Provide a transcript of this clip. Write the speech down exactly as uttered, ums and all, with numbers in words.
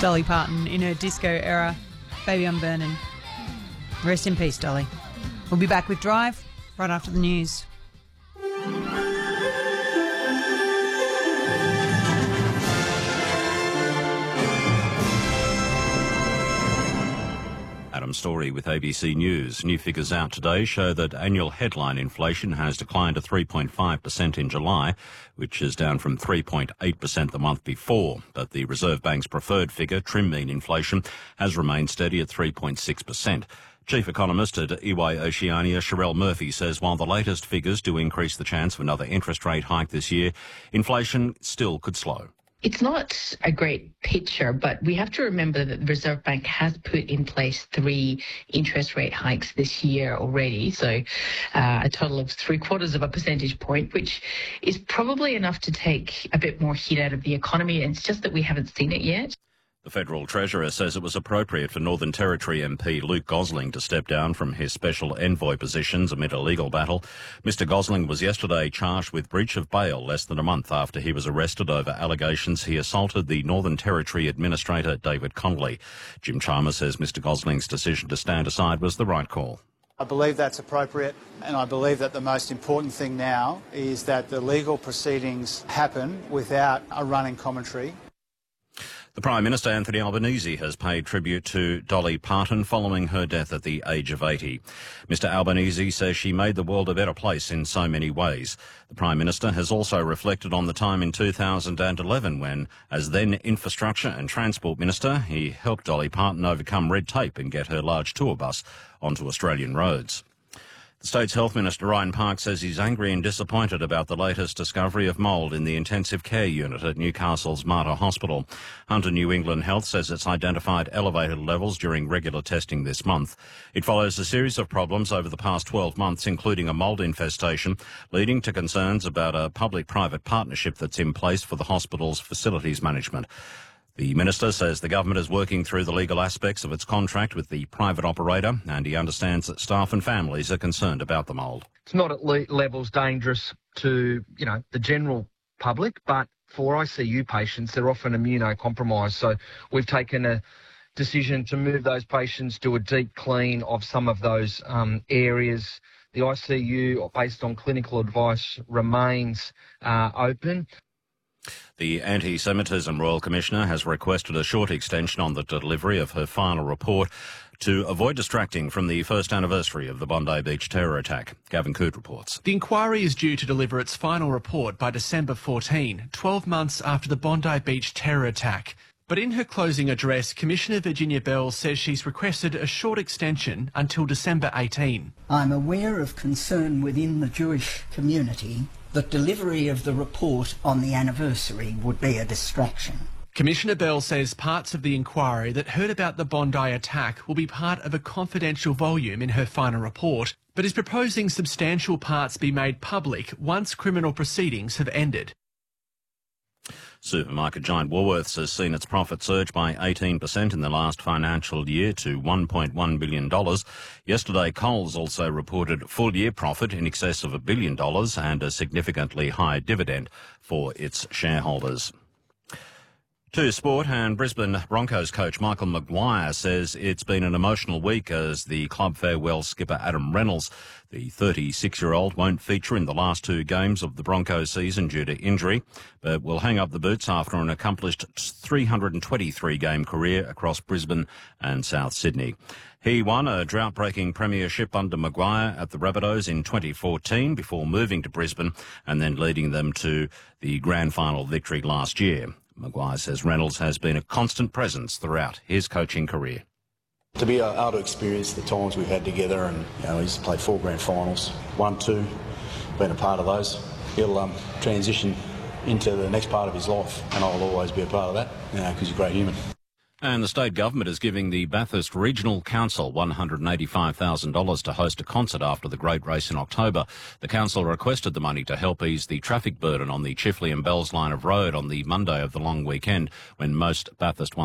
Dolly Parton in her disco era. Baby, I'm burning. Rest in peace, Dolly. We'll be back with Drive right after the news. Adam Story with A B C News. New figures out today show that annual headline inflation has declined to three point five percent in July, which is down from three point eight percent the month before. But the Reserve Bank's preferred figure, trim mean inflation, has remained steady at three point six percent. Chief economist at E Y Oceania, Sherelle Murphy, says while the latest figures do increase the chance of another interest rate hike this year, inflation still could slow. It's not a great picture, but we have to remember that the Reserve Bank has put in place three interest rate hikes this year already, so uh, a total of three quarters of a percentage point, which is probably enough to take a bit more heat out of the economy. And it's just that we haven't seen it yet. The Federal Treasurer says it was appropriate for Northern Territory M P Luke Gosling to step down from his special envoy positions amid a legal battle. Mister Gosling was yesterday charged with breach of bail less than a month after he was arrested over allegations he assaulted the Northern Territory Administrator David Connolly. Jim Chalmers says Mister Gosling's decision to stand aside was the right call. I believe that's appropriate, and I believe that the most important thing now is that the legal proceedings happen without a running commentary. The Prime Minister, Anthony Albanese, has paid tribute to Dolly Parton following her death at the age of eighty. Mister Albanese says she made the world a better place in so many ways. The Prime Minister has also reflected on the time in two thousand eleven when, as then Infrastructure and Transport Minister, he helped Dolly Parton overcome red tape and get her large tour bus onto Australian roads. The State's Health Minister, Ryan Park, says he's angry and disappointed about the latest discovery of mould in the intensive care unit at Newcastle's Mater Hospital. Hunter New England Health says it's identified elevated levels during regular testing this month. It follows a series of problems over the past twelve months, including a mould infestation, leading to concerns about a public-private partnership that's in place for the hospital's facilities management. The Minister says the government is working through the legal aspects of its contract with the private operator, and he understands that staff and families are concerned about the mould. It's not at le- levels dangerous to, you know, the general public, but for I C U patients, they're often immunocompromised. So we've taken a decision to move those patients to a deep clean of some of those um, areas. The I C U, based on clinical advice, remains uh, open. The Anti-Semitism Royal Commissioner has requested a short extension on the delivery of her final report to avoid distracting from the first anniversary of the Bondi Beach terror attack. Gavin Coote reports. The inquiry is due to deliver its final report by December fourteenth, twelve months after the Bondi Beach terror attack. But in her closing address, Commissioner Virginia Bell says she's requested a short extension until December eighteenth. I'm aware of concern within the Jewish community that delivery of the report on the anniversary would be a distraction. Commissioner Bell says parts of the inquiry that heard about the Bondi attack will be part of a confidential volume in her final report, but is proposing substantial parts be made public once criminal proceedings have ended. Supermarket giant Woolworths has seen its profit surge by eighteen percent in the last financial year to one point one billion dollars. Yesterday, Coles also reported full-year profit in excess of a billion dollars and a significantly higher dividend for its shareholders. To sport, and Brisbane Broncos coach Michael Maguire says it's been an emotional week as the club farewells skipper Adam Reynolds. The thirty-six-year-old won't feature in the last two games of the Broncos season due to injury, but will hang up the boots after an accomplished three hundred twenty-three game career across Brisbane and South Sydney. He won a drought-breaking premiership under Maguire at the Rabbitohs in twenty fourteen before moving to Brisbane and then leading them to the grand final victory last year. Maguire says Reynolds has been a constant presence throughout his coaching career. To be able to experience the times we've had together, and you know, he's played four grand finals, won two, been a part of those. He'll um, transition into the next part of his life, and I'll always be a part of that, you know, because he's a great human. And the state government is giving the Bathurst Regional Council one hundred eighty-five thousand dollars to host a concert after the Great Race in October. The council requested the money to help ease the traffic burden on the Chifley and Bells line of road on the Monday of the long weekend when most Bathurst